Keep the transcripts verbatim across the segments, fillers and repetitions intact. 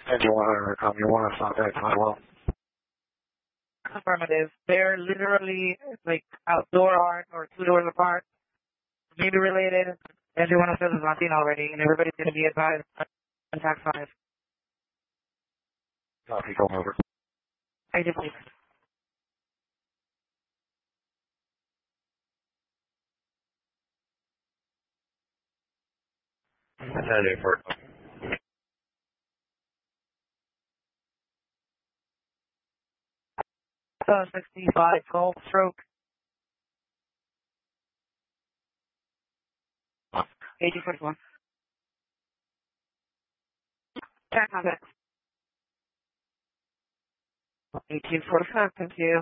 And you want to come, you want to stop that time well? Affirmative. They're literally like outdoor art or two doors apart. Maybe related. Everyone else is on scene already, and everybody's going to be advised on tax five. Copy, go over. I do please. Attending for Uh, sixty-five, Golf Stroke. eighteen forty-one. Check contact. eighteen forty-five, thank you.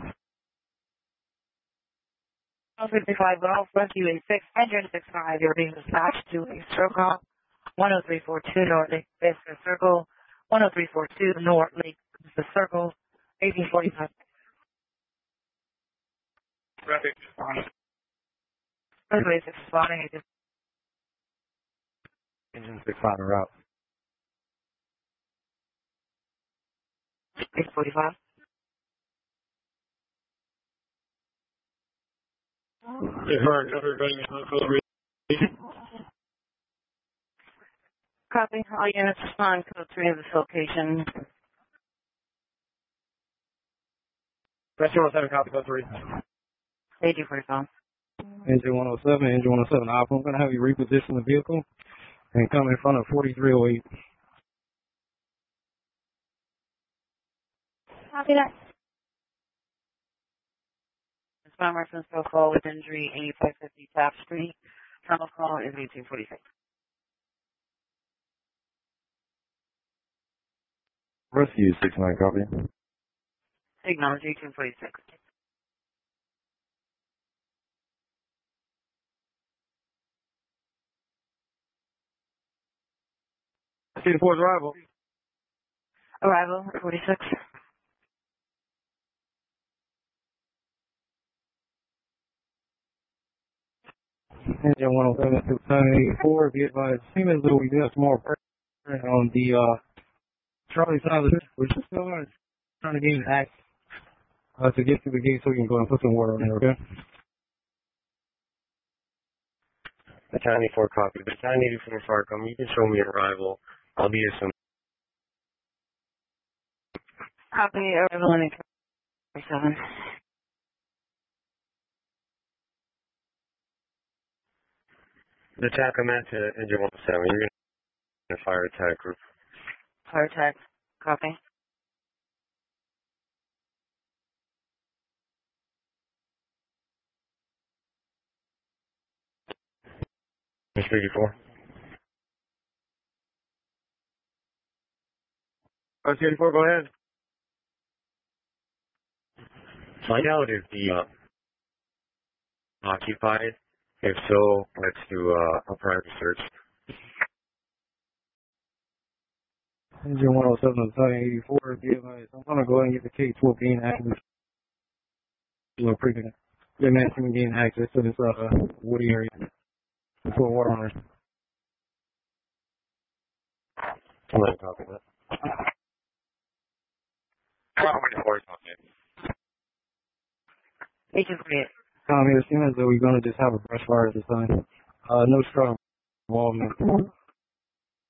one fifty-five Golf, Rescue eight six, engine six five, you're being dispatched to a stroke call. one oh three four two North Lake Vista Circle. one oh three four two North Lake Vista Circle. eighteen forty-five. traffic. Rescue eight six spawning. Engine six five en route. eight forty-five. Hey, Mark, everybody is on code ready. Copy. All units respond code three of this location. Rescue one oh seven, copy code three. eighteen forty-five. Engine one oh seven, engine one oh seven Alpha. I'm going to have you reposition the vehicle and come in front of forty-three oh eight. Copy that. Respond reference profile with injury eighty-five fifty Taft Street. Terminal call is eighteen forty-six. Rescue six nine, copy. Acknowledge eighteen forty-six. C four's arrival. Arrival, forty-six. Engine one oh seven, six nine eighty-four. Be advised, same as though we do have some more pressure on the uh, Charlie side of the system. We're just still trying to gain access uh, to get to the gate so we can go and put some water on there, okay? Battalion eighty-four, copy. Battalion eighty-four, Farcom, you can show me arrival. I'll be here soon. Copy, arrival in forty-seven. The attack I'm at to engine one oh seven. You're going to fire attack group. Fire attack. Copy. Mister eighty-four. Mister eighty-four, go ahead. Find out if the uh, occupied. If so, let's do uh, a private search. Engine one oh seven, Battalion eighty-four. Be advised, I'm going to go ahead and get the K twelve gain access. A little freaking. Get maximum gain access to this uh, woody area. Put water on it. I'm going to copy that. eighteen forty-eight. Um, it seems as though we're going to just have a brush fire at this time. Uh, no strong involvement.